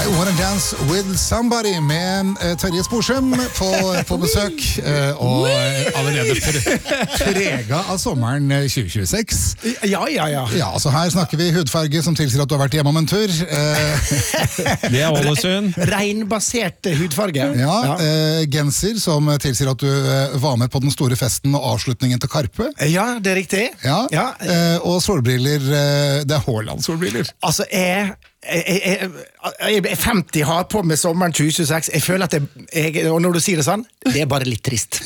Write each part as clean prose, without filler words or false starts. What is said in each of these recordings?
Wanna Dance With Somebody med Terje Sporsem på besøk, og allerede prega av sommeren 2026. Ja. Ja, så her snakker vi hudfarge som tilsier at du har vært hjemme om en tur. Det er Ålesund. Regnbasert hudfarge. Ja, genser som tilsier at du var med på den store festen og avslutningen til Karpe. Ja, det er riktig. Ja. Og solbriller, det er Haaland-solbriller. Altså, jeg er 50, har på med sommeren 2026. Jeg føler at og når du sier det sånn, det er bare litt trist.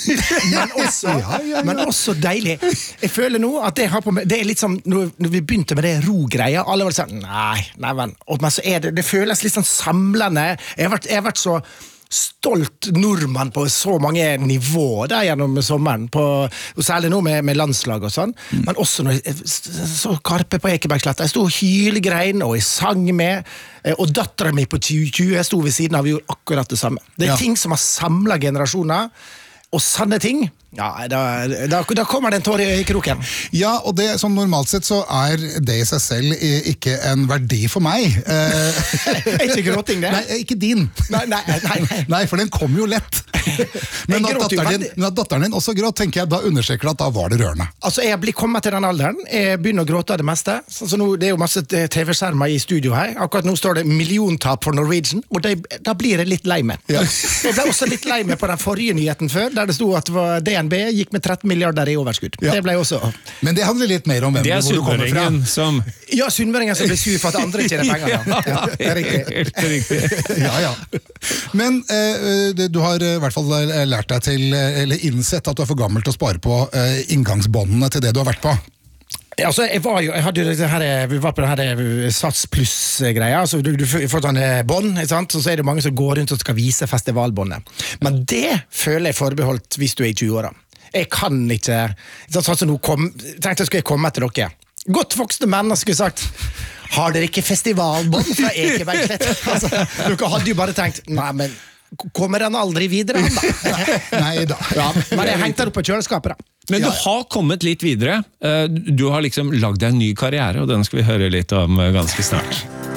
Men også deilig. Jeg føler nå at jeg har på med, det er litt som når vi begynte med det ro-greia, alle var sånn, nei, men så er det føles litt sånn samlende. Jeg har vært så stolt nordmann på så mange nivåer der gjennom sommeren, og særlig nå med landslag og sånn, men også når jeg så Karpe på Ekebergsletta, jeg stod og hylgrein, og jeg sang med, og datteren min på 20 jeg stod ved siden av og gjorde akkurat det samme. Det er ting som har samlet generasjoner, og sanne ting, ja, da kommer det en tår i kroken. Ja, og det som normalt sett så er det i seg selv ikke en verdi for meg. Er ikke gråting det? Nei, ikke din. Nei, for den kom jo lett. Men at datteren din også gråt, tenker jeg, da understreker at da var det rørende. Altså, jeg blir kommet til den alderen, jeg begynner å gråte av det meste, så nå, det er jo masse TV-skjermer i studio her, akkurat nå står det milliontap for Norwegian, og da blir jeg litt lei meg. Ja. Jeg ble også litt lei meg på den forrige nyheten før, der det stod at DNB gikk med 13 milliarder i overskudd. Ja. Det ble også... Men det handler litt mer om hvem hvor du kommer fra. Som... Ja, Sunnmøringen som blir sur for at andre tjener penger. Ja, det er riktig. Ja. Men du har i hvert fall lært deg til, eller innsett at du er for gammel til å spare på inngangsbåndene til det du har vært på. Altså, vi var på denne Sats Plus-greia, altså du får sånne bånd, så er det mange som går rundt og skal vise festivalbåndet. Men det føler jeg forbeholdt hvis du er i 20-åra. Jeg kan ikke, sånn som nå tenkte jeg skulle komme etter dere. Godt voksne menn skulle sagt, har dere ikke festivalbånd fra Ekebergslett? Altså, dere hadde jo bare tenkt, nei, men kommer den aldri videre, da? Nei da. Ja, men jeg hengte det på kjøleskapet, da. Men du har kommet litt videre. Du har liksom lagd deg en ny karriere, og den skal vi høre litt om ganske snart.